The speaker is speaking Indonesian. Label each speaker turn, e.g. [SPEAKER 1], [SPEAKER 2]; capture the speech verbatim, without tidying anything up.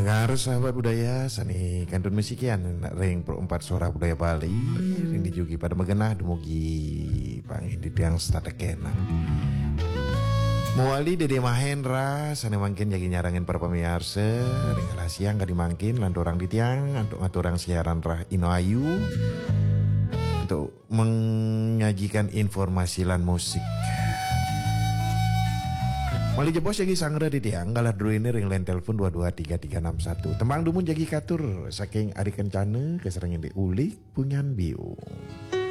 [SPEAKER 1] Pendengar sahabat budaya sani kantun musikian ring perempat suara budaya Bali ring dijugi pada megenah dumugi pangindi tiang statekena Muali Dede Mahendra sani mangkin jagi nyarangin para pemirsa ring rahasia nggak dimangkin lanturang di tiang untuk ngaturang siaran rah Ino Ayu untuk menyajikan informasi lan musik. Mali jebos jagi sangra di tiang galah dulu ini ring line telepon dua dua tiga tiga enam satu. Tembang dumun jagi katur saking Ari Kencana keserangin di ulik punyan biu.